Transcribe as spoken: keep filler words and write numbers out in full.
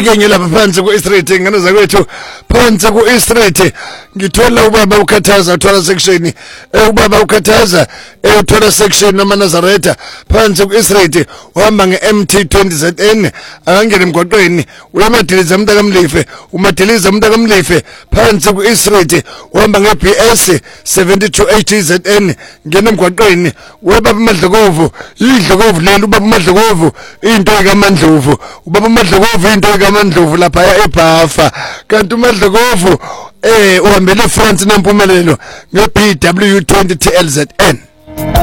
ake ngilapha phansi ku Street ngane zakwethu phansi ku Street ngithola ubaba ukhathaza uthola section eh ubaba ukhathaza eh uthola section noma Nazareth phansi ku Street uhamba nge-M T twenty Z N angangena emgwaqweni uyamadiliza umntaka kamlife umadiliza umntaka kamlife phansi ku Street uhamba nge-B S seventy-two eighty Z N ngena emgwaqweni ubaba Madlokovu idlokovu lelo ubaba Madlokovu into kaMandlovu ubaba Madlokovu into kaMandlovu lapha eBhafa kanti uMadlokovu eh uhambele France nempumelelo nge-B W twenty T L Z N.